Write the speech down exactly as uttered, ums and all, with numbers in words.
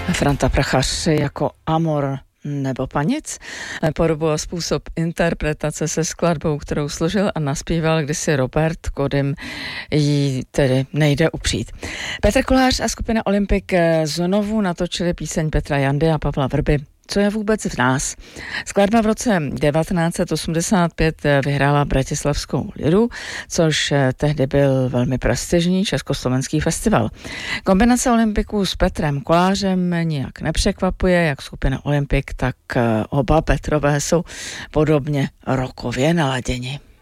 Franta Prachař jako Amor nebo Panic. Podobu a způsob interpretace se skladbou, kterou složil a naspíval kdysi Robert Kodym, jí tedy nejde upřít. Petr Kolář a skupina Olympik znovu natočili píseň Petra Jandy a Pavla Vrby Co je vůbec v nás? Skladba v roce devatenáct set osmdesát pět vyhrála Bratislavskou liru, což tehdy byl velmi prestižní československý festival. Kombinace Olympiků s Petrem Kolářem nijak nepřekvapuje, jak skupina Olympik, tak oba Petrové jsou podobně rockově naladěni.